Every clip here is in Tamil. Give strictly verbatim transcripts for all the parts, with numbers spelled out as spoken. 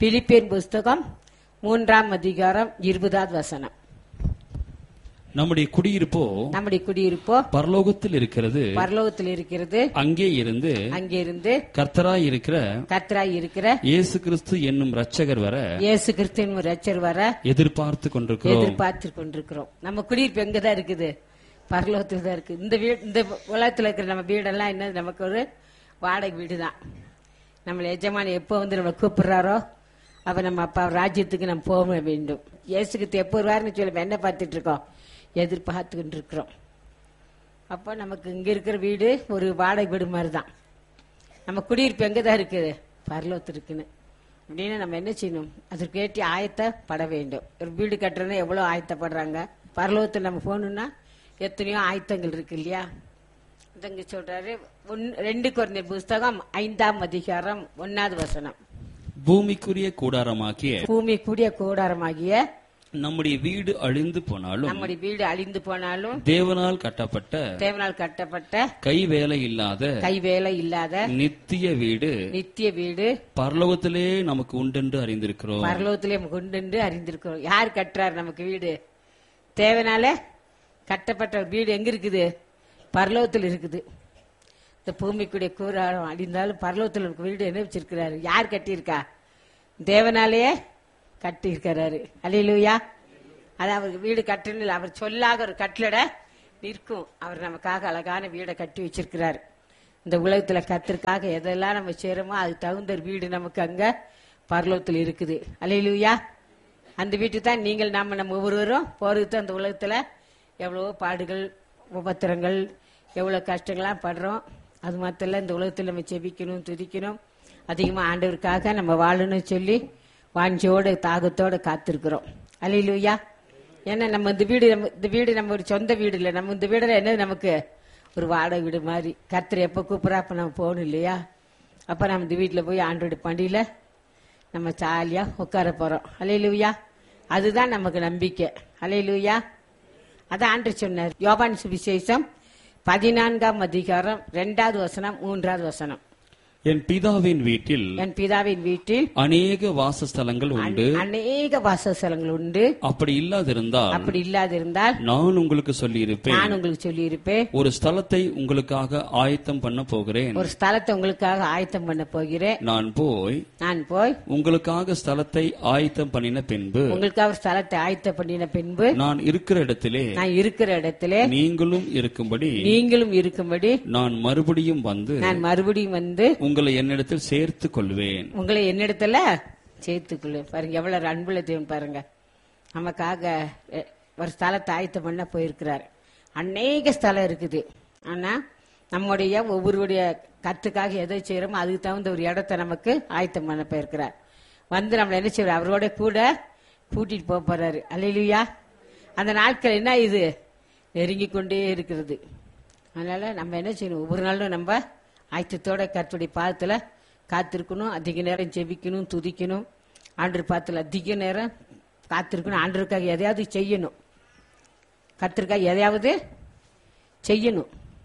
பிலிப்பியன் புஸ்தகம் மூன்றாம் அதிகாரம் இருபதாவது வசனம். நம்முடைய குடியிருப்போ நம்முடைய குடியிருப்போ பரலோகத்தில் இருக்கிறது, பரலோகத்தில் இருக்கிறது. அங்கே இருந்து அங்கே இருந்து கர்த்தராய் இருக்கிற கர்த்தராய் இருக்கிற இயேசு கிறிஸ்து என்னும் ரட்சகர் வர இயேசு கிறிஸ்துவின் இரட்சகர் வர எதிர்பார்த்து கொண்டிருக்கிறோம். எதிர்பார்த்து கொண்டிருக்கிறோம். நம்ம குடியிருப்பு எங்கதான் இருக்குது? பரலோகத்தில் தான் இருக்கு. இந்த வீடு, இந்த உலகத்தில் இருக்கிற நம்ம வீடெல்லாம் என்ன, நமக்கு ஒரு வாடகை வீடு தான். நம்மளை எஜமானி எப்போ வந்து நம்மளை கூப்பிடுறாரோ அப்ப நம்ம அப்பா ராஜ்யத்துக்கு நம்ம போக வேண்டும். இயேசுக்கு எப்போ வருவாருன்னு சொல்லி நம்ம என்ன பார்த்துட்டு இருக்கோம்? எதிர்பார்த்து கொண்டு இருக்கிறோம். அப்போ நமக்கு இங்க இருக்கிற வீடு ஒரு வாடகை வீடு மாதிரி தான். நம்ம குடியிருப்பு எங்கதான் இருக்குது? பரலோகத்தில் இருக்குன்னு அப்படின்னு நம்ம என்ன செய்யணும்? அதற்கேற்றி ஆயத்தப்பட வேண்டும். ஒரு வீடு கட்டுறதுன்னா எவ்வளவு ஆயத்தப்படுறாங்க. பரலோகத்தில் நம்ம போகணும்னா எத்தனையோ ஆயத்தங்கள் இருக்கு இல்லையா? இதங்க சொல்றாரு. ரெண்டு கொரிந்தியர் புஸ்தகம் ஐந்தாம் அதிகாரம் ஒன்னாவது வசனம். பூமிக்குரிய கூடாரமாகிய பூமிக்குரிய கூடாரமாகிய நம்முடைய வீடு அழிந்து போனாலும் நம்முடைய வீடு அழிந்து போனாலும் தேவனால் கட்டப்பட்ட தேவனால் கட்டப்பட்ட கைவேலை இல்லாத கைவேலை இல்லாத நித்திய வீடு நித்திய வீடு பரலோகத்திலே நமக்கு உண்டென்று அறிந்திருக்கிறோம். பரலோகத்திலே நமக்கு உண்டென்று அறிந்திருக்கிறோம். யார் கட்டுறாரு நமக்கு வீடு? தேவனால கட்டப்பட்ட வீடு எங்க இருக்குது? பரலோகத்தில் இருக்குது. இந்த பூமிக்குடைய கூறாரம் அழிந்தாலும் பரலோகத்தில் நமக்கு வீடு என்ன வச்சிருக்கிறாரு? யார் கட்டியிருக்கா? தேவனாலேயே கட்டி இருக்கிறாரு. அல்லேலூயா. அது அவருக்கு வீடு கட்டணும், அவர் சொல்லாக ஒரு கட்டளை நிற்கும். அவர் நமக்காக அழகான வீடை கட்டி வச்சிருக்கிறார். இந்த உலகத்துல கத்திற்காக எதெல்லாம் நம்ம செய்யறோமோ அது தகுந்த வீடு நமக்கு அங்க பரலோகத்தில் இருக்குது. அல்லேலூயா. அந்த வீட்டுக்கு தான் நீங்கள் நாம நம்ம ஒவ்வொருவரும் போறது. அந்த உலகத்துல எவ்வளவோ பாடுகள், உபத்திரங்கள், எவ்வளவு கஷ்டங்கள்லாம் படுறோம். அது மாத்திரம் இந்த உலகத்தில் நம்ம செபிக்கணும், துதிக்கணும், அதிகமா ஆண்டவருக்காக நம்ம வாழணும்னு சொல்லி வாஞ்சியோட தாகத்தோட காத்திருக்கிறோம். அல்லேலூயா. ஏன்னா நம்ம இந்த வீடு நம்ம இந்த வீடு நம்ம ஒரு சொந்த வீடு இல்லை. நம்ம இந்த வீடுல என்ன, நமக்கு ஒரு வாடகை வீடு மாதிரி. கர்த்தர் எப்ப கூப்பிடா அப்ப நம்ம போகணும் இல்லையா? அப்ப நம்ம இந்த வீட்டுல போய் ஆண்டோட பண்டியில நம்ம ஜாலியா உட்கார போறோம். அல்லேலூயா. அதுதான் நமக்கு நம்பிக்கை. அல்லேலூயா. அதான் ஆண்டு சொன்னார். யோவான் சுவிசேஷம் பதினான்காம் அதிகாரம் இரண்டாவது வசனம் மூன்றாவது வசனம். என் பிதாவின் வீட்டில் என் பிதாவின் வீட்டில் அநேக வாசஸ்தலங்கள் உண்டு, அநேக வாசஸ்தலங்கள் உண்டு. அப்படி இல்லாதிருந்தால் அப்படி இல்லாதிருந்தால் நான் உங்களுக்கு சொல்லி இருப்பேன். நான் உங்களுக்கு சொல்லி இருப்பேன். ஒரு ஸ்தலத்தை உங்களுக்காக ஆயத்தம் பண்ண போகிறேன். ஒரு ஸ்தலத்தை உங்களுக்காக ஆயத்தம் பண்ண போகிறேன். நான் போய் நான் போய் உங்களுக்காக ஸ்தலத்தை ஆயத்தம் பண்ணின பின்பு உங்களுக்காக ஸ்தலத்தை ஆயத்தம் பண்ணின பின்பு நான் இருக்கிற இடத்திலே நான் இருக்கிற இடத்திலே நீங்களும் இருக்கும்படி நீங்களும் இருக்கும்படி நான் மறுபடியும் வந்து நான் மறுபடியும் வந்து உங்களை என்னிடத்தில் சேர்த்துக் கொள்வேன். உங்களை என்னிடத்துல சேர்த்துக் கொள்வேன். பாருங்க எவ்வளவு அன்புள்ள தேவன் பாருங்க. நமக்காக ஒரு ஸ்தலத்தை ஆயத்தம் பண்ண போயிருக்கிறார். அநேக ஸ்தலம் இருக்குது. ஆனா நம்முடைய ஒவ்வொருடைய கத்துக்காக எதை செய்யறோமோ அதுக்கு தகுந்த ஒரு இடத்தை நமக்கு ஆயத்தம் பண்ண போயிருக்கிறார். வந்து நம்மள என்ன செய்வார்? அவரோட கூட கூட்டிட்டு போக போறாரு. அல்லேலூயா. அந்த நாட்கள் என்ன, இது நெருங்கி கொண்டே இருக்கிறது. அதனால நம்ம என்ன செய்யணும்? ஒவ்வொரு நாளும் நம்ம ஆயத்தத்தோட கர்த்தருடைய பாதத்துல காத்திருக்கணும். அதிக நேரம் ஜெபிக்கணும், துதிக்கணும். ஆண்டவர் பாதத்துல அதிக நேரம் காத்திருக்கணும். ஆண்டவருக்காக எதையாவது செய்யணும். கர்த்தருக்காக எதையாவது செய்யணும்.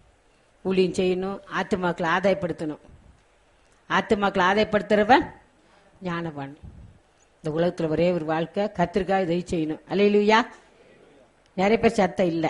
ஊழியம் செய்யணும். ஆத்துமாக்களை ஆதாயப்படுத்தணும். ஆத்துமாக்களை ஆதாயப்படுத்துறவன் ஞானவான். இந்த உலகத்துல ஒரே ஒரு வாழ்க்கை, கர்த்தருக்காக இதை செய்யணும். அல்லேலூயா. நிறைய பேர் சத்தம் இல்லை.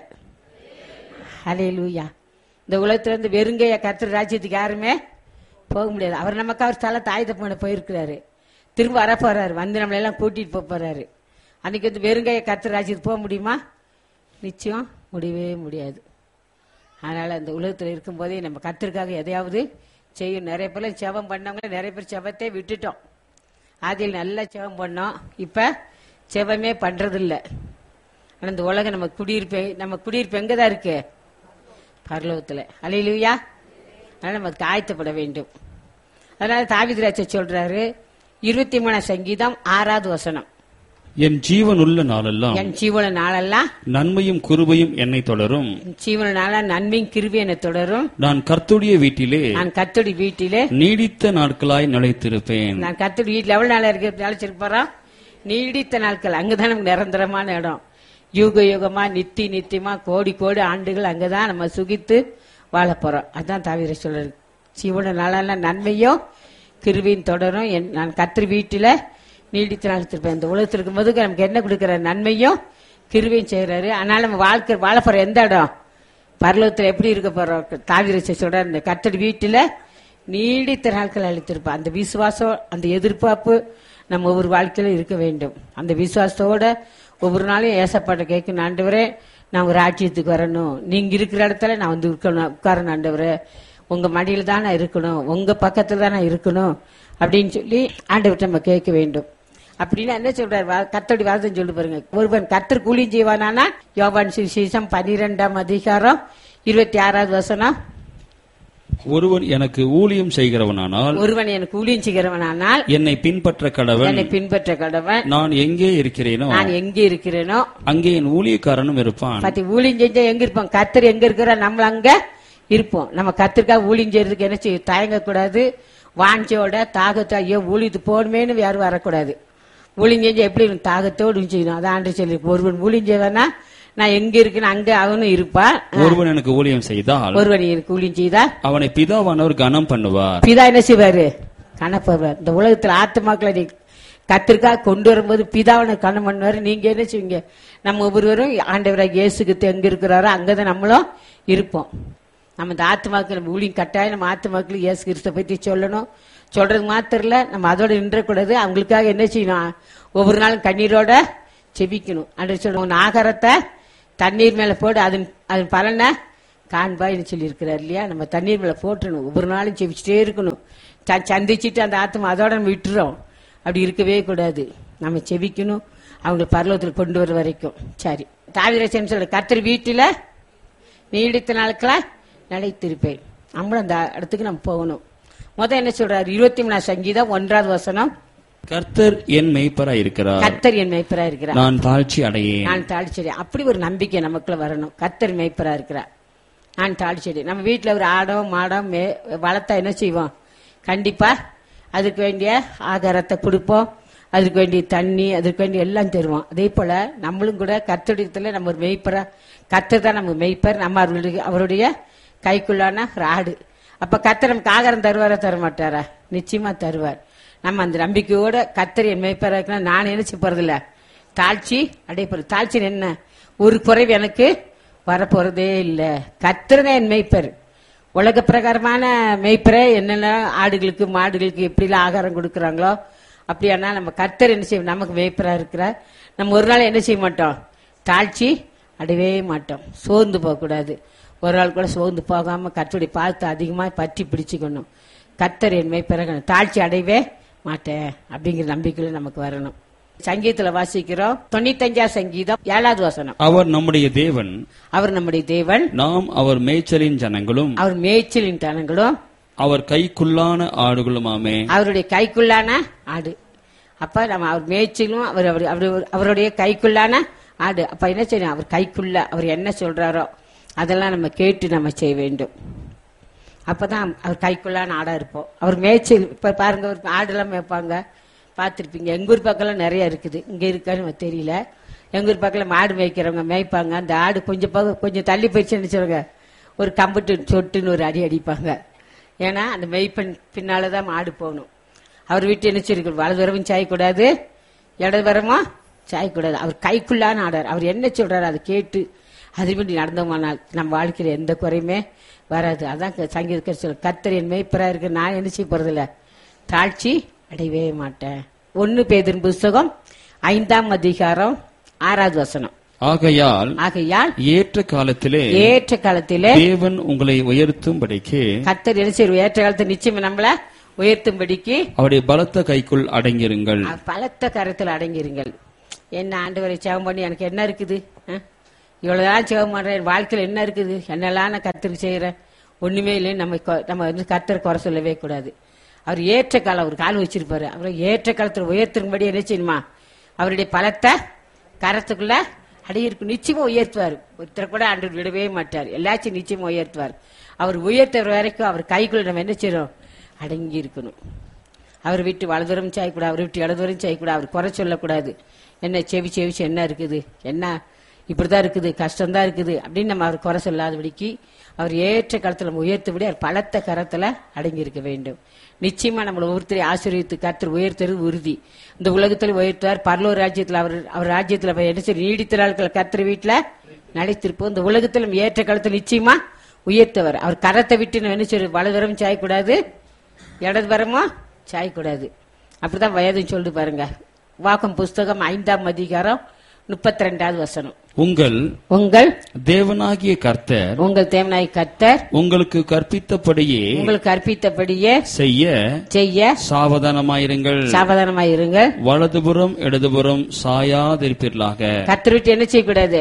அல்லேலூயா. இந்த உலகத்துல இருந்து வெறுங்கைய கர்த்தர் ராஜ்யத்துக்கு யாருமே போக முடியாது. அவர் நமக்கு அவர் ஸ்தலத்தை ஆயுதம் பண்ண போயிருக்கிறாரு. திரும்ப வர போறாரு. வந்து நம்மள எல்லாம் கூட்டிட்டு போக போறாரு. அன்னைக்கு வந்து வெறுங்கைய கர்த்தர் ராஜ்யத்துக்கு போக முடியுமா? நிச்சயம் முடியவே முடியாது. அதனால அந்த உலகத்துல இருக்கும் போதே நம்ம கர்த்தருக்காக எதையாவது செய்யும். நிறைய பேர் செவம் பண்ணவங்க, நிறைய பேர் செவத்தை விட்டுட்டோம். ஆதியில் நல்லா செவம் பண்ணோம், இப்ப செவமே பண்றது இல்லை. ஆனா இந்த உலகம் நம்ம குடியிருப்பு நம்ம குடியிருப்பு எங்கதான் இருக்கு? பரலோகத்துல. அல்லேலூயா. அதனால நமக்கு ஆயத்தப்பட வேண்டும். அதனால தாவீது ராஜா சொல்றாரு, இருபத்தி மூணாம் சங்கீதம் ஆறாவது வசனம். என் ஜீவன் உள்ள நாளெல்லாம் என் ஜீவன நாளெல்லாம் நன்மையும் கிருபையும் என்னை தொடரும். ஜீவன நாளா நன்மையும் கிருபையும் என்னை தொடரும். நான் கர்த்தருடைய வீட்டிலே நான் கர்த்தருடைய வீட்டிலே நீடித்த நாட்களாய் நிலைத்திருப்பேன். நான் கர்த்தருடைய வீட்டில் எவ்வளவு நாளா இருக்க நிலைச்சிருப்போம்? நீடித்த நாட்கள். அங்கதான் நமக்கு நிரந்தரமான இடம். யுக யுகமா நித்தி நித்தியமா கோடி கோடி ஆண்டுகள் அங்கதான் நம்ம சுகித்து வாழ போறோம். அதான் தாவீது சொல்றாரு, ஜீவன நாளெல்லாம் நன்மையும் கிருபையும் தொடரும். நான் கர்த்தர் வீட்டில நீடித்து நாள் இந்த உலகத்தில் இருக்கும்போது நமக்கு என்ன கொடுக்குற நன்மையும் கிருபையும் செய்யறாரு. அதனால நம்ம வாழ்க்கை வாழ போற எந்த இடம் பரலோகத்தில் எப்படி இருக்க போறோம்? தாவீது சொல்ற இந்த கர்த்தர் வீட்டுல நீடித்த நாட்கள் அளித்திருப்பான். அந்த விசுவாசம், அந்த எதிர்பார்ப்பு நம்ம ஒவ்வொரு வாழ்க்கையில இருக்க வேண்டும். அந்த விசுவாசத்தோட ஒவ்வொரு நாளும் ஏசப்பாட்ட கேட்கணும், ஆண்டவரே நான் ஒரு ராஜ்யத்துக்கு வரணும், நீங்க இருக்கிற இடத்துல நான் வந்து இருக்கணும், உட்காரணும் ஆண்டவரே, உங்க மடியில தான் நான் இருக்கணும், உங்க பக்கத்துல தான் நான் இருக்கணும் அப்படின்னு சொல்லி ஆண்டவர்கிட்ட நம்ம கேட்க வேண்டும். அப்படின்னு என்ன சொல்றாரு? கர்த்தருடைய வார்த்தை சொல்லி பாருங்க. ஒருவன் கர்த்தர் கூலி செய்வானா? யோவான் சுவிசேஷம் பனிரெண்டாம் அதிகாரம் இருபத்தி ஆறாவது வசனம். ஒருவன் எனக்கு ஊழியம் செய்கிறவனானால் ஒருவன் எனக்கு ஊழியம் செய்கிறவனானால் என்னை பின்பற்ற கடவன். என்னை பின்பற்ற கடவன். நான் எங்கே இருக்கிறேனோ நான் எங்கே இருக்கிறேனோ அங்கே என் ஊழியக்காரனும் இருப்பான். பத்தி ஊழியம் செஞ்சா எங்க இருப்போம்? கர்த்தர் எங்க இருக்கிற நம்ம அங்க இருப்போம். நம்ம கர்த்தருக்காக ஊழியம் செய்யறதுக்கு என்ன செய்ய தயங்க கூடாது. வாஞ்சோட தாகத்தா ஐயோ ஊழியத்து போகணுமேனு யாரும் வரக்கூடாது. ஊழியம் செஞ்சா எப்படி தாகத்தோடு செய்யணும். அதான் ஆண்டு சொல்லி ஒருவன் ஊழியம் செய்வானா நான் எங்க இருக்கேன்னு அங்க அவனும் இருப்பான். ஒருவன் எனக்கு ஊழியம் செய்தால் ஒருவன் எனக்கு ஊழியம் செய்தால் அவனை பிதாவானவர் கனம் பண்ணுவார். பிதா என்ன செய்வாரு? கனப்படுவார். இந்த உலகத்துல ஆத்துமாக்களை நீ கத்திற்காக கொண்டு வரும்போது பிதாவனை கனம் பண்ணுவாரு. நீங்க என்ன செய்வீங்க? நம்ம ஒவ்வொருவரும் ஆண்டவராக இயேசுக்கு எங்க இருக்கிறாரோ அங்கதான் நம்மளும் இருப்போம். நம்ம இந்த ஆத்துமாக்கள் நம்ம ஊழியம் கட்டாயம் நம்ம ஆத்துமாக்கள் இயேசு கிறிஸ்துவை பத்தி சொல்லணும். சொல்றது மாத்திரம் இல்ல, நம்ம அதோட நின்றக்கூடாது. அவங்களுக்காக என்ன செய்யணும்? ஒவ்வொரு நாளும் கண்ணீரோட செபிக்கணும். அன்று சொல்லுவோம், ஆகாரத்தை தண்ணீர் மேல போடு, அதன் அதன் பலனை காண்பாய்னு சொல்லி இருக்கிறார் இல்லையா? நம்ம தண்ணீர் மேல போட்டுணும், ஒவ்வொரு நாளும் செபிச்சுட்டே இருக்கணும். சந்திச்சுட்டு அந்த ஆத்மா அதோட நம்ம விட்டுறோம், அப்படி இருக்கவே கூடாது. நம்ம செபிக்கணும், அவங்க பரலோகத்தில் கொண்டு வர வரைக்கும். சரி, தாவீது சொல்ற கர்த்தர் வீட்டுல நீடித்த நாட்களா நிலைத்திருப்பேன். நம்மளும் அந்த இடத்துக்கு நம்ம போகணும். முதல் என்ன சொல்றாரு? இருபத்தி மூணாம் சங்கீதம் ஒன்றாவது வசனம். கர்த்தர் என் மேய்ப்பராய் இருக்கிறார். கர்த்தர் என் மேய்ப்பராய் இருக்கிறார். நான் தாழ்ச்சி அடையேன். நான் தாழ்ச்சி அடையேன். அப்படி ஒரு நம்பிக்கை நமக்குள்ள வரணும். கர்த்தர் மேய்ப்பராய் இருக்கிறார், நான் தாழ்ச்சி அடையேன். நம்ம வீட்டுல ஒரு ஆடோ மாடோ மே வளர்த்தா என்ன செய்வோம்? கண்டிப்பா அதுக்கு வேண்டிய ஆகாரத்தை கொடுப்போம், அதுக்கு வேண்டிய தண்ணி, அதுக்கு வேண்டிய எல்லாம் தருவோம். அதே போல நம்மளும் கூட கர்த்தரிடத்துல நம்ம ஒரு மேய்ப்பரா, கர்த்தர் தான் நம்ம மேய்ப்பர், நம்ம அவருடைய அவருடைய கைக்குள்ளான ஆடு. அப்ப கர்த்தர் நமக்கு ஆகாரம் தருவாரா தர மாட்டாரா? நிச்சயமா தருவார். நம்ம அந்த நம்பிக்கையோட கர்த்தர் என் மேய்ப்பரா இருக்குன்னா நான் நினைச்சு போறதில்ல, தாழ்ச்சி அடையப்போறது. தாழ்ச்சி என்ன? ஒரு குறைவு எனக்கு வரப்போறதே இல்லை. கர்த்தர் தான் என் மேய்ப்பர். உலக பிரகாரமான மேய்ப்பரை என்னென்ன ஆடுகளுக்கு மாடுகளுக்கு எப்படிலாம் ஆகாரம் கொடுக்குறாங்களோ அப்படியானா நம்ம கர்த்தர் என்ன செய்வோம்? நமக்கு மேய்ப்பரா இருக்கிறார். நம்ம ஒரு நாள் என்ன செய்ய மாட்டோம்? தாழ்ச்சி அடையவே மாட்டோம். சோர்ந்து போகக்கூடாது. ஒரு நாள் கூட சோர்ந்து போகாம கர்த்தருடைய பார்த்து அதிகமா பற்றி பிடிச்சுக்கணும். கர்த்தர் என் மேய்ப்பராக தாழ்ச்சி அடையவே மாட்டேன் அப்படிங்கிற நம்பிக்கையில நமக்கு வரணும். சங்கீதத்துல வாசிக்கிறோம், தொண்ணூத்தஞ்சாம் சங்கீதம் ஏழாவது வசனம். அவர் நம்முடைய தேவன், அவர் நம்முடைய தேவன், நாம் அவர் மேய்ச்சலின் ஜனங்களும், அவர் மேய்ச்சலின் ஜனங்களும், அவர் கைக்குள்ளான ஆடுகளுமாமே. அவருடைய கைக்குள்ளான ஆடு. அப்ப நம்ம அவர் மேய்ச்சலும் அவர் அவருடைய கைக்குள்ளான ஆடு. அப்ப என்ன செய்யணும்? அவர் கைக்குள்ள அவர் என்ன சொல்றாரோ அதெல்லாம் நம்ம கேட்டு நம்ம செய்ய வேண்டும். அப்பதான் அவர் கைக்குள்ளான ஆடா இருப்போம். அவர் மேய்ச்சல். இப்ப பாருங்க, ஒரு ஆடுலாம் மேய்ப்பாங்க, பார்த்துருப்பீங்க. எங்க ஊர் பக்கம்லாம் நிறைய இருக்குது, இங்க இருக்கான்னு தெரியல. எங்க ஊர் பக்கத்துல மாடு மேய்க்கிறவங்க மேய்ப்பாங்க. அந்த ஆடு கொஞ்சம் கொஞ்சம் தள்ளி போயிடுச்சுன்னு சொல்லுங்க, ஒரு கம்புட்டு சொட்டுன்னு ஒரு அடி அடிப்பாங்க. ஏன்னா அந்த மெய்ப்பெண் பின்னாலதான் மாடு போகணும். அவர் வீட்டு என்ன செய்யக்கூடாது? வலதுவரமும் சாயக்கூடாது, இடதுவரமும் சாயக்கூடாது. அவர் கைக்குள்ளான ஆடார். அவர் என்ன சொல்றாரு அதை கேட்டு அதுபடி நடந்தோமானால் நம்ம வாழ்க்கையில எந்த குறையுமே வராது. அதான் சங்கீதக்காரர் சொல்ல, கர்த்தர் என் மேய்ப்பரா இருக்கு, நான் என்ன செய்ய போறதில்ல, தாழ்ச்சி அடையவே மாட்டேன். ஒன்னு பேதுரு புஸ்தகம் ஐந்தாம் அதிகாரம் ஆறாவது வசனம். ஆகையால் ஆகையால் ஏற்ற காலத்திலே ஏற்ற காலத்திலே தேவன் உங்களை உயர்த்தும்படிக்கு, கர்த்தர் என்ன செய்வார்? ஏற்ற காலத்தை நிச்சயம் நம்மள உயர்த்தும்படிக்கு அவருடைய பலத்த கைக்குள் அடங்கிருங்கள். பலத்த கரத்தில் அடங்கிருங்கள். என்ன ஆண்டவரை சேவம் பண்ணி எனக்கு என்ன இருக்குது? இவ்வளவுதான் சேவம் பண்றேன், வாழ்க்கையில் என்ன இருக்குது? என்னெல்லாம் நான் கர்த்தருக்கு செய்யறேன்? ஒண்ணுமே இல்லை. நம்ம நம்ம வந்து கர்த்தர் குறை சொல்லவே கூடாது. அவர் ஏற்ற காலம் ஒரு காலம் வச்சிருப்பாரு. அவரை ஏற்ற காலத்தில் உயர்த்தும்படி என்ன செய்யணுமா? அவருடைய பலத்தை கரத்துக்குள்ள அடையிருக்கு நிச்சயமா உயர்த்துவார். ஒருத்தரை கூட ஆண்டவர் விடவே மாட்டார், எல்லாச்சும் நிச்சயமா உயர்த்துவார். அவர் உயர்த்துற வரைக்கும் அவர் கைக்குள்ள நம்ம என்ன செய்யறோம்? அடங்கி இருக்கணும். அவர் விட்டு வலதுவரம் செய்யக்கூடாது, அவர் விட்டு இடதுவரம் செய்யக்கூடாது, அவர் குறை சொல்லக்கூடாது. என்ன செவி செவிச்சு என்ன இருக்குது, என்ன இப்படிதான் இருக்குது, கஷ்டம்தான் இருக்குது அப்படின்னு நம்ம அவர் குறை சொல்லாதபடிக்கு அவர் ஏற்ற காலத்துல நம்ம உயர்த்தபடி அவர் பலத்த கரத்துல அடங்கி இருக்க வேண்டும். நிச்சயமா நம்மளை ஒவ்வொருத்தரை ஆசீர்வதித்து கர்த்தர் உயர்த்துறது உறுதி. இந்த உலகத்தில் உயர்த்துவார், பரலோக ராஜ்யத்தில் அவர் அவர் ராஜ்யத்தில் என்ன செய்ய நீடித்த நாட்கள் கர்த்தர் வீட்டுல நிலைத்திருப்போம். இந்த உலகத்தில் நம்ம ஏற்ற காலத்தில் நிச்சயமா உயர்த்தவர். அவர் கரத்தை விட்டு நம்ம என்ன செய்ய வலதுவரம் சாயக்கூடாது, இடது வரமோ சாயக்கூடாது. அப்படிதான் வயதுன்னு சொல்லிட்டு பாருங்க. வாக்கம் புஸ்தகம் ஐந்தாம் அதிகாரம் முப்பத்தி ரெண்டாவது வசனம். உங்கள் உங்கள் தேவனாகிய கர்த்தர் உங்கள் தேவனாகிய கர்த்தர் உங்களுக்கு கற்பித்தபடியே உங்களுக்கு கற்பித்தபடியே செய்ய செய்ய சாவதானமாயிருங்கள். சாவதானமாயிருங்கள். வலதுபுறம் இடதுபுறம் சாயாதிருப்பீர்களாக. கர்த்தர் விட்டு என்ன செய்யக்கூடாது,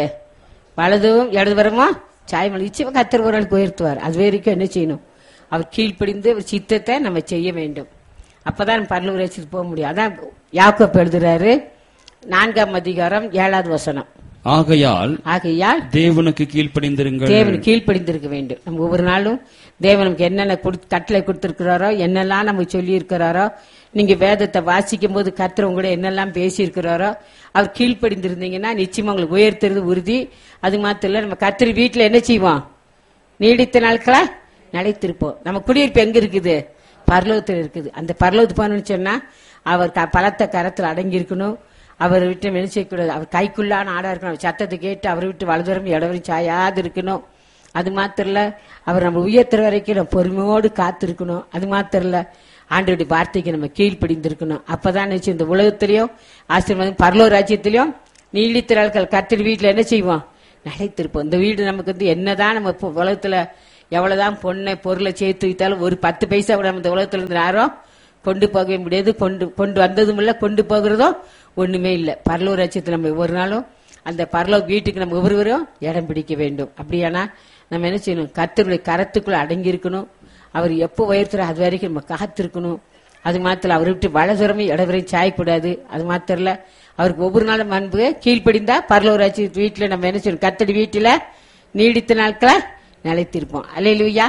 வலதும் இடதுபுறமோ சாயமல். நிச்சயமா கர்த்தர் ஒரு நாள் உயர்த்துவார். அது வரைக்கும் என்ன செய்யணும், அவர் கீழ்ப்படிந்து அவர் சித்தத்தை நம்ம செய்ய வேண்டும். அப்பதான் பரலோக ராஜ்யத்துக்கு போக முடியும். அதான் யாக்கோபு எழுதுறாரு நான்காம் அதிகாரம் ஏழாவது வசனம். ஆகையால் ஆகையால் தேவனுக்கு கீழ்ப்படிந்திருங்கள். தேவன் கீழ்ப்படிந்திருக்க வேண்டும். நம்ம ஒவ்வொரு நாளும் தேவன் நமக்கு என்னென்ன கட்டளை கொடுத்திருக்கிறாரோ, என்னெல்லாம் நமக்கு சொல்லி இருக்கிறாரோ, நீங்க வேதத்தை வாசிக்கும் போது கர்த்தர் உங்களோட என்னெல்லாம் பேசி இருக்கிறாரோ அவர் கீழ்ப்படிந்திருந்தீங்கன்னா நிச்சயமா உங்களுக்கு உயர்த்துறது உறுதி. அது மாத்திரம் இல்ல, நம்ம கர்த்தர் வீட்டுல என்ன செய்வோம், நீடித்த நாட்களா நிலைத்திருப்போம். நம்ம குடியிருப்பு எங்க இருக்குது, பரலோகத்தில் இருக்குது. அந்த பரலோகத்து போகணும்னு சொன்னா அவர் பலத்த கரத்தில் அடங்கி இருக்கணும். அவர் விட்டு என்ன செய்யக்கூடாது, அவர் கைக்குள்ளான ஆடா இருக்கணும். சத்தத்தை கேட்டு அவரை விட்டு வலதுவரம் இடவரும் சாயாது இருக்கணும். அது மாத்திரம் இல்ல, அவர் நம்ம உயர்த்துற வரைக்கும் நம்ம பொறுமையோடு காத்திருக்கணும். அது மாத்திரம் இல்ல, ஆண்டவருடைய வார்த்தைக்கு நம்ம கீழ்ப்படிந்திருக்கணும். அப்பதான் நினைச்சு இந்த உலகத்திலையும் ஆசீர்வாதம் பரலோக ராஜ்யத்திலையும் நீடித்த நாட்கள் கர்த்தர் வீட்டுல என்ன செய்வோம், நிலைத்திருப்போம். இந்த வீடு நமக்கு வந்து என்னதான் நம்ம உலகத்துல எவ்வளவுதான் பொண்ணை பொருளை சேர்த்து வைத்தாலும் ஒரு பத்து பைசா கூட நம்ம இந்த உலகத்துல இருந்து யாரும் கொண்டு போகவே முடியாது. கொண்டு கொண்டு வந்ததும் இல்ல, கொண்டு போகிறதோ ஒண்ணுமே இல்லை. பரலோக ராஜ்யத்தில் நம்ம ஒவ்வொரு நாளும் அந்த பரலோக வீட்டுக்கு நம்ம ஒவ்வொருவரும் இடம் பிடிக்க வேண்டும். அப்படியானா நம்ம என்ன செய்யணும், கர்த்தருடைய கரத்துக்குள்ள அடங்கி இருக்கணும். அவர் எப்போ உயர்த்துற அது வரைக்கும் நம்ம காத்திருக்கணும். அது மாத்திரம் அவரை விட்டு வலதுரமே இடவரையும் சாயக்கூடாது. அது மாத்திரம் இல்ல, அவருக்கு ஒவ்வொரு நாளும் அன்பு கீழ்ப்படிந்தா பரலோக ராஜ்ய வீட்டுல நம்ம என்ன செய்யணும், கர்த்தருடைய வீட்டுல நீடித்த நாட்களை நிலைத்திருப்போம். அல்லேலூயா.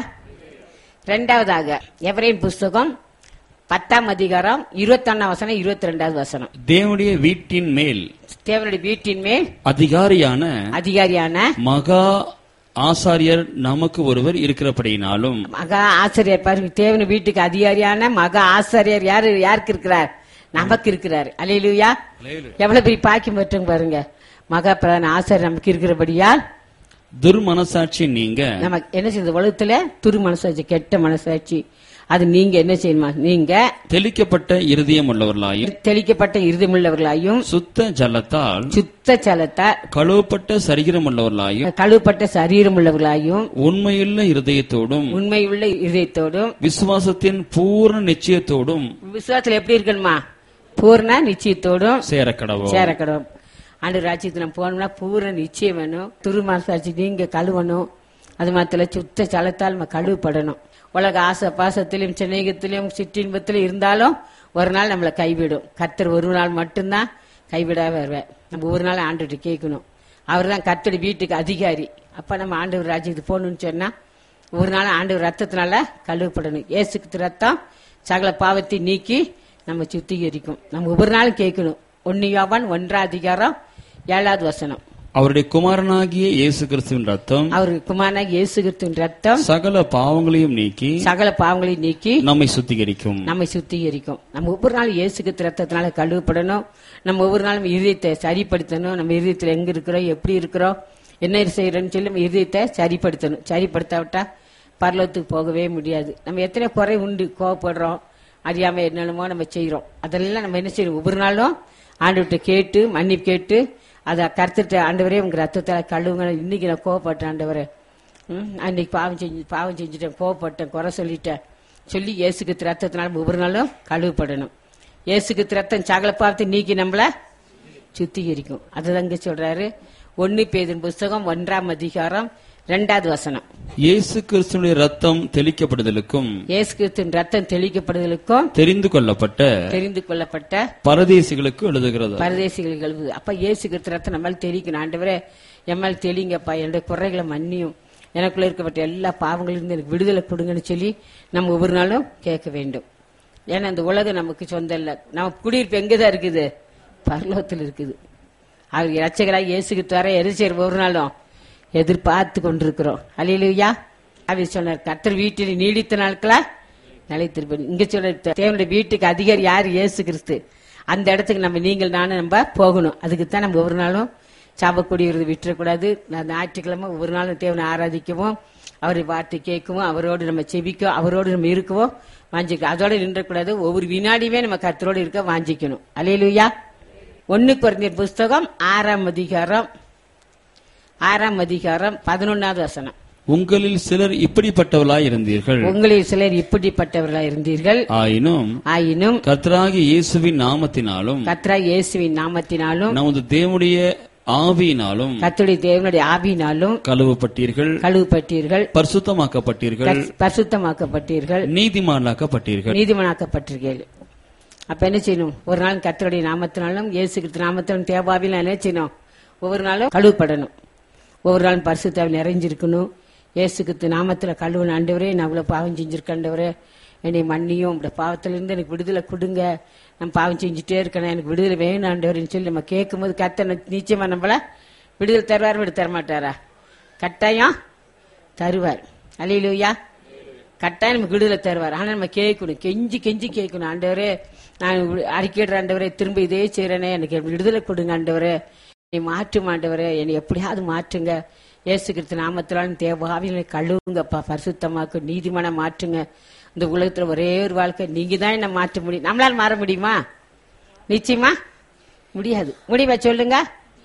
இரண்டாவதாக எபிரேயர் புஸ்தகம் பத்தாம் அதிகாரம் இருபத்தி ஒன்னாம் வசனம் இருபத்தி ரெண்டாவது வசனம். தேவனுடைய வீட்டின் மேல் தேவனுடைய வீட்டின் மேல் அதிகாரியான அதிகாரியான மகா ஆசாரியர் நமக்கு ஒருவர் இருக்கிறபடினாலும். மகா ஆசாரியர் பாருங்க, தேவனுடைய வீட்டுக்கு அதிகாரியான மகா ஆசாரியர் யாரு யாருக்கு இருக்கிறார், நமக்கு இருக்கிறார். அல்லேலூயா. எவ்வளவு பெரிய பாக்கியம் பெற்றோம் பாருங்க. மகா பிரதான ஆசாரியர் நமக்கு இருக்கிறபடியால் துர்மனசாட்சி நீங்க நமக்கு என்ன செய்யுது, உலகத்துல துரு மனசாட்சி கெட்ட மனசாட்சி அது நீங்க என்ன செய்யணுமா, நீங்க தெளிக்கப்பட்ட இருதயம் உள்ளவர்களாயும் தெளிக்கப்பட்ட இருதயமுள்ளவர்களாயும் சுத்த ஜலத்தால் சுத்த ஜலத்தால் கழுவப்பட்ட சரீரம் உள்ளவர்களாயும் கழுவப்பட்ட சரீரம் உள்ளவர்களாயும் உண்மையுள்ள இருதயத்தோடும் உண்மையுள்ள இதயத்தோடும் விசுவாசத்தின் பூர்ண நிச்சயத்தோடும். விசுவாசத்துல எப்படி இருக்கணுமா, பூர்ண நிச்சயத்தோடும் சேரக்கடவும் சேரக்கடவும். ஆண்டு ராஜ்யத்துல நம்ம போனோம்னா பூர்ண நிச்சயம் வேணும். துரு மனசாட்சி நீங்க கழுவணும். அது மாத்திர சுத்த ஜலத்தால் நம்ம கழுவப்படணும். உலக ஆசை பாசத்திலும் சிநேகத்திலும் சிற்றின்பத்திலும் இருந்தாலும் ஒரு நாள் நம்மளை கைவிடும். கர்த்தர் ஒரு நாள் மட்டும்தான் கைவிடாம வருவேன். நம்ம ஒரு நாள் ஆண்டுகிட்ட கேட்கணும். அவர் தான் கர்த்தர் வீட்டுக்கு அதிகாரி. அப்ப நம்ம ஆண்டவர் ராஜ்யத்துக்கு போகணும்னு சொன்னா ஒரு நாள் ஆண்டவர் ரத்தத்தினால கழுவப்படணும். இயேசுக்கு ரத்தம் சகல பாவத்தை நீக்கி நம்ம சுத்திகரிக்கும். நம்ம ஒவ்வொரு நாளும் கேட்கணும். ஒன்னு யோவான் ஒன்றாம் அதிகாரம் ஏழாவது வசனம். அவருடைய குமாரனாகிய இயேசு கிறிஸ்துவின் ரத்தம் அவருடைய குமாரனாகிய இயேசு கிறிஸ்துவின் ரத்தம் சகல பாவங்களையும் நீக்கி சகல பாவங்களையும் நீக்கி நம்மை சுத்திகரிக்கும் நம்மை சுத்திகரிக்கும். நம்ம ஒவ்வொரு நாளும் இயேசு கிறிஸ்து ரத்தத்தினால கழுவப்படணும். நம்ம ஒவ்வொரு நாளும் இதயத்தை சரிப்படுத்தணும். நம்ம இதயத்துல எங்க இருக்கிறோம், எப்படி இருக்கிறோம், என்ன செய்யறோம்னு சொல்லி நம்ம இதயத்தை சரிப்படுத்தணும். சரிப்படுத்தாவிட்டா பரலோகத்துக்கு போகவே முடியாது. நம்ம எத்தனை குறை உண்டு, கோவப்படுறோம், அறியாம என்னென்னமோ நம்ம செய்யறோம். அதெல்லாம் நம்ம என்ன செய்யணும், ஒவ்வொரு நாளும் ஆண்டவர்கிட்ட கேட்டு மன்னிப்பு கேட்டு அதை கருத்துட்டு ஆண்டவரே உங்க ரத்தத்தை கழுவுங்க, இன்னைக்கு நான் கோவப்பட்டேன் ஆண்டவரே, அன்னைக்கு பாவம் செஞ்சு பாவம் செஞ்சுட்டேன், கோவப்பட்டேன், குறை சொல்லிட்டேன் சொல்லி இயேசுக்கு ரத்தத்தினால ஒவ்வொரு நாளும் கழுவப்படணும். இயேசுக்கு ரத்தம் சகல பாவத்தை நீக்கி நம்மள சுத்திகரிக்கும். அதுதாங்க சொல்றாரு ஒன்னு பேதுரு புஸ்தகம் ஒன்றாம் அதிகாரம் இரண்டாவது வசனம். இயேசு கிறிஸ்துவினுடைய ரத்தம் தெளிக்கப்படுதலுக்கும் இயேசு கிறிஸ்துவின் ரத்தம் தெளிக்கப்படுதலுக்கும் தெரிந்து கொள்ளப்பட்ட தெரிந்து கொள்ளப்பட்ட பரதேசிகளுக்கு எழுதுகிறது. பரதேசிகளுக்கு எழுதுது. அப்ப இயேசு கிறிஸ்து ரத்தம் நம்மளால தெளிக்கணும். ஆண்டவரே எம்மால் தெளிங்கப்பா, என்னுடைய குறைகளை மன்னியும், எனக்குள்ள இருக்கப்பட்ட எல்லா பாவங்களிலிருந்து எனக்கு விடுதலை கொடுங்கன்னு சொல்லி நம்ம ஒவ்வொரு நாளும் கேட்க வேண்டும். ஏன்னா இந்த உலகம் நமக்கு சொந்தம் இல்லை. நம்ம குடியிருப்பு எங்கதான் இருக்குது, பரலோகத்தில் இருக்குது. அவர் இரட்சகராக இயேசுக்கு வர எரிச்சர் ஒரு நாளும் எதிர்பார்த்து கொண்டிருக்கிறோம். அல்லேலூயா. அவர் சொன்னார், கர்த்தர் வீட்டில் நீடித்த நாட்களா நிலைத்திருப்பேன். இங்க சொல்ற தேவனுடைய வீட்டுக்கு அதிகாரி யார்? இயேசு கிறிஸ்து. அந்த இடத்துக்கு நம்ம நீங்கள் நானும் நம்ம போகணும். அதுக்குத்தான் நம்ம ஒவ்வொரு நாளும் சாபக்கூடியது விட்டுறக்கூடாது. ஞாயிற்றுக்கிழமை ஒவ்வொரு நாளும் தேவனை ஆராதிக்கவும், அவரை வார்த்தை கேட்கவும், அவரோடு நம்ம செபிக்கும், அவரோடு நம்ம இருக்கவும் வாஞ்சிக்கணும். அதோட நின்றக்கூடாது. ஒவ்வொரு வினாடியுமே நம்ம கர்த்தரோடு இருக்க வாஞ்சிக்கணும். அல்லேலூயா. ஒன்னு கொரிந்தியர் புஸ்தகம் ஆறாம் அதிகாரம் ஆறாம் அதிகாரம் பதினொன்னாவது வசனம். உங்களில் சிலர் இப்படிப்பட்டவர்களாய் இருந்தீர்கள். உங்களில் சிலர் இப்படிப்பட்டவர்களாய் இருந்தீர்கள். ஆயினும் ஆயினும் கர்த்தராகிய இயேசுவின் நாமத்தினாலும் கர்த்தராகிய இயேசுவின் நாமத்தினாலும் நமது தேவனுடைய ஆவியினாலும் கர்த்தருடைய தேவனுடைய ஆவியினாலும் கழுவப்பட்டீர்கள், கழுவப்பட்டீர்கள், பரிசுத்தமாக்கப்பட்டீர்கள், பரிசுத்தமாக்கப்பட்டீர்கள், நீதிமானாக்கப்பட்டீர்கள். நீதிமானாக்கப்பட்டீர்கள். அப்ப என்ன செய்யணும்? ஒரு நாள் கர்த்தருடைய நாமத்தினாலும் இயேசு கிறிஸ்து நாமத்தினாலும் தேவாவில என்ன செய்யணும்? ஒவ்வொரு நாளும் கழுவப்படணும். ஒவ்வொரு நாளும் பரிசுத்தாவில் நிறைஞ்சிருக்கணும். இயேசு கிறிஸ்து நாமத்துல கழுவன. ஆண்டவரே, நான் அவ்வளவு பாவம் செஞ்சிருக்கேன்டவரே, என்னை மன்னியும், இந்த பாவத்திலிருந்து எனக்கு விடுதலை கொடுங்க, நான் பாவம் செஞ்சுட்டே இருக்கேன், எனக்கு விடுதலை வேணும் ஆண்டவரேன்னு சொல்லி நம்ம கேட்கும் போது கர்த்தர் நிச்சயமா நம்மள விடுதலை தருவார். விடு தரமாட்டாரா? கட்டாயம் தருவார். அல்லேலூயா. கட்டாயம் நமக்கு விடுதலை தருவார். ஆனா நம்ம கேட்கணும், கெஞ்சி கெஞ்சி கேட்கணும். ஆண்டவரே, நான் அறிக்கையிடுற ஆண்டவரே, திரும்ப இதே செய்யறேனே, எனக்கு விடுதலை கொடுங்க ஆண்டவரே, என்னை மாற்றும் ஆண்டவரே, என்னை எப்படியாவது மாற்றுங்க. இயேசு கிறிஸ்து நாமத்தினாலும் தேவாவினை கழுவுங்கப்பா, பரிசுத்தமாக்கு, நீதிமான மாற்றுங்க. இந்த உலகத்துல ஒரே ஒரு வாழ்க்கை நீங்க தான் என்ன மாற்ற முடியும். நம்மளால மாற முடியுமா? நிச்சயமா முடியாது. முடிவா சொல்லுங்க.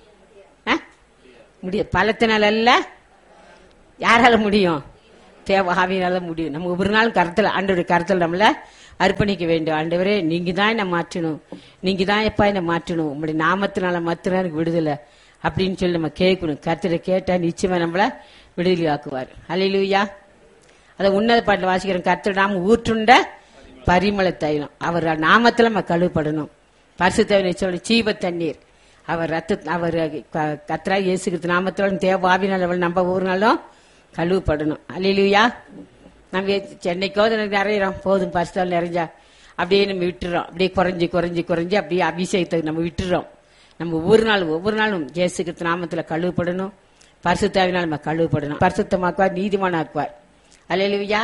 முடியாது. பலத்தினால அல்ல, யாரால முடியும்? தேவாவினால முடியும். நம்ம ஒவ்வொரு நாள் கருத்துல, ஆண்டவருடைய கருத்துல நம்மள அர்ப்பணிக்க வேண்டும். ஆண்டவரே, நீங்க தான் என்ன மாற்றணும், நீங்க தான் எப்பா என்ன மாற்றணும், உங்களுடைய நாமத்தினால மாத்திரம் எனக்கு விடுதலை அப்படின்னு சொல்லி நம்ம கேட்கணும். கர்த்தரை கேட்டா நிச்சயமா நம்மள விடுதலை ஆக்குவார். அல்லேலூயா. அதை உன்னத பாட்டில் வாசிக்கிறோம். கர்த்தர் நாம ஊற்றுண்ட பரிமள தைலம், அவர் நாமத்துல நம்ம கழுவப்படணும். பரிசுத்தவனை சொல்லி ஜீவ தண்ணீர், அவர் ரத்த, அவர் கர்த்தரா இயேசு கிறிஸ்து நாமத்தோட தேவாவினால் அவள் நம்ம ஒவ்வொரு நாளும் கழுவப்படணும். அல்லேலூயா. நம்ம சென்னைக்கோ நிறையிறோம், போதும் பரிசுத்தால் நிறைஞ்சா அப்படியே நம்ம விட்டுறோம். அப்படியே குறைஞ்சி குறைஞ்சி குறைஞ்சி அப்படியே அபிஷேகத்தை நம்ம விட்டுறோம். நம்ம ஒவ்வொரு நாளும் ஒவ்வொரு நாளும் இயேசு கிறிஸ்து நாமத்துல கழுவப்படணும். பரிசுத்தாவினால் நம்ம கழுவப்படணும். பரிசுத்தமாக்குவார், நீதிமானாக்குவார். அல்லேலூயா.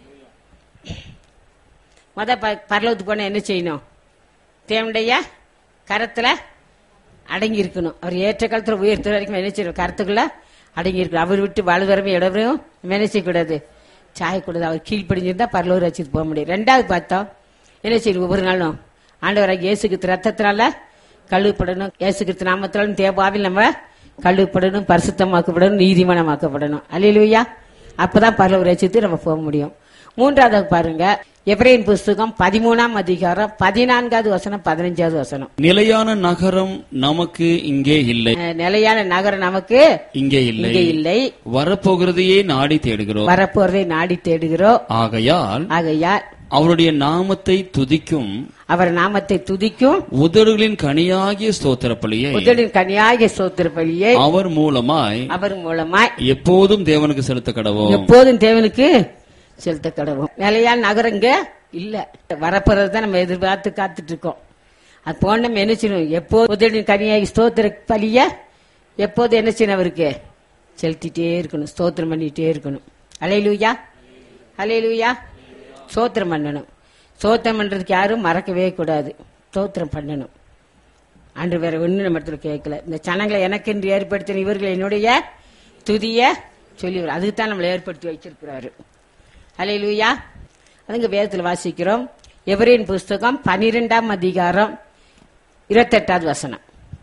முத பரலோகத்துக்கு போனா என்ன செய்யணும்? தேவனுடைய கரத்துல அடங்கி இருக்கணும். அவர் ஏற்ற காலத்துல உயர்த்த வரைக்கும் என்ன செய்யணும்? கருத்துக்குள்ள அடங்கி இருக்கணும். அவர் விட்டு வலுவரமே இடவரையும் என்ன செய்யக்கூடாது? சாயக்கூடாது. அவர் கீழ்ப்படிஞ்சிருந்தா பரலோக ரசித்து போக முடியும். ரெண்டாவது பார்த்தோம், என்ன செய்யணும்? ஒவ்வொரு நாளும் ஆண்டவராக இயேசு கிறிஸ்து ரத்தத்தினால கழுவப்படணும். இயேசு கிறிஸ்து நாமத்தினாலும் தேவாவில் நம்ம கழுவப்படணும், பரிசுத்தமாக்கப்படணும், நீதிமானமாக்கப்படணும். அல்லேலூயா. அப்பதான் பரலோக ரசித்து நம்ம போக முடியும். மூன்றாவது பாருங்க, எபிரேயர் புஸ்தகம் பதிமூணாம் அதிகாரம் பதினான்காவது வசனம், பதினஞ்சாவது வசனம். நிலையான நகரம் நமக்கு இங்கே இல்லை. நிலையான நகரம் நமக்கு இங்கே இல்லை இல்லை. வரப்போகிறதையே நாடி தேடுகிறோம். வரப்போறதை நாடி தேடுகிறோம். ஆகையால் ஆகையால் அவருடைய நாமத்தை துதிக்கும், அவர் நாமத்தை துதிக்கும் உதடுகளின் கனியாகிய ஸ்தோத்திர பலியை, உதடுகளின் கனியாகிய ஸ்தோத்திர பலியை அவர் மூலமாய் அவர் மூலமாய் எப்போதும் தேவனுக்கு செலுத்த கடவோம். எப்போதும் தேவனுக்கு செலுத்த கடவோம். நிலையான நகரங்க இல்ல, வரப்போறதுதான் நம்ம எதிர்பார்த்து காத்துட்டு இருக்கோம். அது போன நம்ம என்ன செய்யணும்? எப்போது உதடுகளின் கனியாகி ஸ்தோத்திர பலிய எப்போது என்ன செய்யணும்? அவருக்கு செலுத்திட்டே இருக்கணும், ஸ்தோத்திரம் பண்ணிட்டே இருக்கணும். அல்லேலூயா. அல்லேலூயா. ஸ்தோத்திரம் பண்ணணும். ஸ்தோத்திரம் பண்றதுக்கு யாரும் மறக்கவே கூடாது. ஸ்தோத்திரம் பண்ணணும். அன்று வேற ஒண்ணு நம்ம இடத்துல கேட்கல. இந்த சனங்களை எனக்கு என்று ஏற்படுத்தின இவர்கள் என்னுடைய துதிய சொல்லி, அதுக்கு தான் நம்மளை ஏற்படுத்தி வச்சிருக்கிறாரு. அல்லேலூயா. அதுங்க வேதத்துல வாசிக்கிறோம். எபிரேயர் புஸ்தகம் பனிரெண்டாம் அதிகாரம் இருபத்தெட்டாவது வசனம்.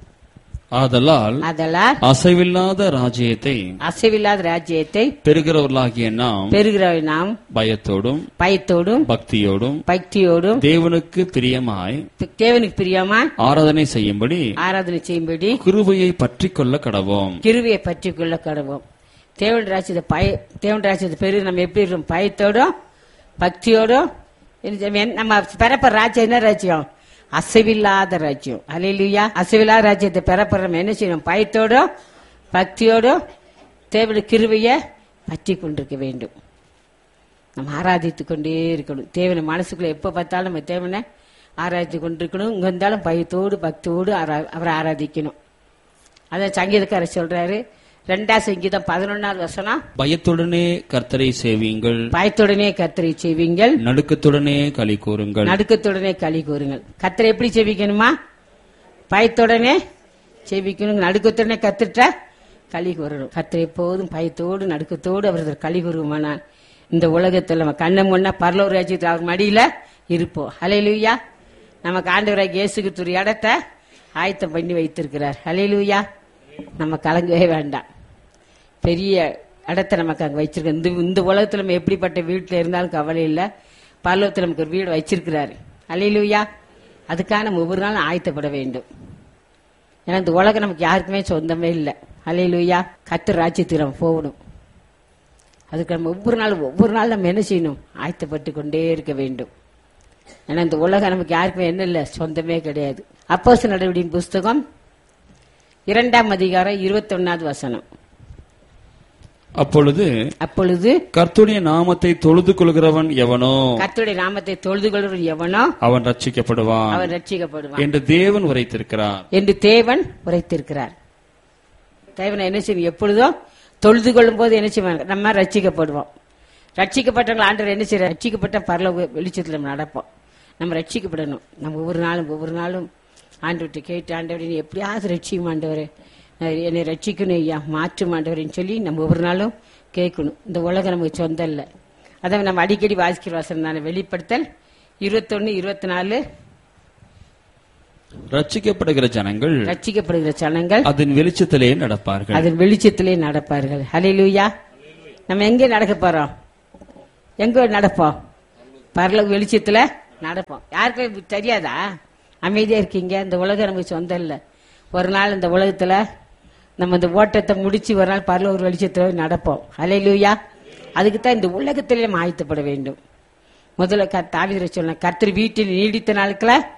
ஆதலால் ஆதலால் அசைவில்லாத ராஜ்யத்தை அசைவில்லாத ராஜ்யத்தை பெறுகிறவர்களாகிய நாம் பெறுகிற நாம் பயத்தோடும் பயத்தோடும் பக்தியோடும் பக்தியோடும் தேவனுக்கு பிரியமாய் தேவனுக்கு பிரியமாய் ஆராதனை செய்யும்படி ஆராதனை செய்யும்படி கிருபையை பற்றி கொள்ள கடவோம். கிருபையை பற்றி கொள்ள கடவோம். தேவன் ராஜ்யத்தை பய தேவன் ராஜ்யத்தை பெரு நம்ம எப்படி இருக்கோம்? பயத்தோடும் பக்தியோடும். நம்ம பெறப்ப ராஜ்யம் என்ன ராஜ்யம்? அசைவில்லாத ராஜ்யம். அல்லேலூயா. அசைவில்லாத ராஜ்யத்தை பெறப்படுற என்ன செய்யணும்? பயத்தோடும் பக்தியோடும் தேவனுடைய கிருபையை பற்றி கொண்டிருக்க வேண்டும். நம்ம ஆராதித்து கொண்டே இருக்கணும். தேவனை மனசுக்குள்ள எப்ப பார்த்தாலும் நம்ம தேவனை ஆராதித்து கொண்டிருக்கணும். இங்க இருந்தாலும் பயத்தோடு பக்தியோடு அவரை ஆராதிக்கணும். அதான் சங்கீதக்காரர் சொல்றாரு, ரெண்டாம் சங்கீதம் பதினொன்னாவது வசனம், பயத்துடனே கர்த்தரை சேவியுங்கள், பயத்துடனே கர்த்தரை செய்வீங்கள், நடுக்கத்துடனே களி கூறுங்கள். நடுக்கத்துடனே களி கூறுங்கள். கர்த்தரை எப்படி செவிக்கணுமா? பயத்துடனே செவிக்கணும். நடுக்கத்துடனே கத்துட்டா களி கூறணும். கர்த்தரை எப்போதும் பயத்தோடு நடுக்கத்தோடு அவர் களி கூறுமானால் இந்த உலகத்துல நம்ம கண்ண முன்னா பரலோக ராஜ்யத்தில் அவர் மடியில இருப்போம். ஹல்லேலூயா. நமக்கு ஆண்டவராகிய இயேசு கிறிஸ்து ஒரு இடத்தை ஆயத்தம் பண்ணி வைத்திருக்கிறார். ஹல்லேலூயா. நம்ம கலங்கவே வேண்டாம். பெரிய இடத்தை நமக்கு அங்க வச்சிருக்க. இந்த இந்த உலகத்துல நம்ம எப்படிப்பட்ட வீட்டுல இருந்தாலும் கவலை இல்லை. பரலோகத்துல நமக்கு ஒரு வீடு வச்சிருக்கிறாரு. ஹல்லேலூயா. அதுக்காக நம்ம ஒவ்வொரு நாளும் ஆயத்தப்பட வேண்டும். ஏன்னா இந்த உலகம் நமக்கு யாருக்குமே சொந்தமே இல்லை. ஹல்லேலூயா. கர்த்தர் ராஜ்யத்துக்கு நம்ம போகணும். அதுக்கு நம்ம ஒவ்வொரு நாளும் ஒவ்வொரு நாள் நம்ம என்ன செய்யணும்? ஆயத்தப்பட்டு கொண்டே இருக்க வேண்டும். ஏன்னா இந்த உலகம் நமக்கு யாருக்குமே என்ன இல்லை, சொந்தமே கிடையாது. அப்போஸ்தலர் நடவடிக்கையின் புஸ்தகம் இரண்டாம் அதிகாரம் இருபத்தி ஒன்னாவது வசனம். அப்பொழுது அப்பொழுது கர்த்தருடைய நாமத்தை தொழுது கொள்கிறவன் எவனோ, கர்த்தருடைய நாமத்தை தொழுது கொள்கிறவன் எவனோ அவன் ரட்சிக்கப்படுவான் அவன் ரட்சிக்கப்படுவான் என்று தேவன் உரைத்திருக்கிறார் என்று தேவன் உரைத்திருக்கிறார். தேவனை என்ன செய்யும்? எப்பொழுதும் தொழுது கொள்ளும் போது என்ன செய்வாங்க? நம்ம ரட்சிக்கப்படுவோம். ரட்சிக்கப்பட்டவங்க ஆண்டவர் என்ன செய்யற? ரட்சிக்கப்பட்ட பரலோக வெளிச்சத்தில் நம்ம நடப்போம். நம்ம ரட்சிக்கப்படணும். நம்ம ஒவ்வொரு நாளும் ஒவ்வொரு நாளும் ஆண்டவர்கிட்ட கேட்டு, ஆண்டவரே நீ எப்படியாவது ரட்சிக்கும் ஆண்டவரே, என்னை ரட்சிக்கணும் ஐயா, மாற்றும் ஆண்டவரேன்னு சொல்லி நம்ம ஒவ்வொரு நாளும் கேட்கணும். இந்த உலகம் நமக்கு சொந்தம் இல்லை. அதை நம்ம அடிக்கடி வாசிக்கிற வசனம் தானே வெளிப்படுத்தல் இருபத்தொன்னு இருபத்தி நாலு. ரட்சிக்கப்படுகிற ஜனங்கள் ரட்சிக்கப்படுகிற ஜனங்கள் அதன் வெளிச்சத்திலே நடப்பார்கள் அதன் வெளிச்சத்திலே நடப்பார்கள். ஹல்லேலூயா. நம்ம எங்கே நடக்க போறோம்? எங்க நடப்போம்? பரலோக வெளிச்சத்துல நடப்போம். யாருக்கும் தெரியாதா? அமைதியா இருக்கீங்க. இந்த உலகம் நமக்கு சொந்தம் இல்லை. ஒரு நாள் இந்த உலகத்துல நம்ம இந்த ஓட்டத்தை முடிச்சு ஒரு நாள் பரலோக வெளிச்சத்துல நடப்போம். ஹல்லேலூயா. அதுக்குத்தான் இந்த உலகத்திலே நம்ம ஆயத்தப்பட வேண்டும். முதல்ல தாவீது சொன்ன, கர்த்தர் வீட்டில் நீடித்த நாட்கள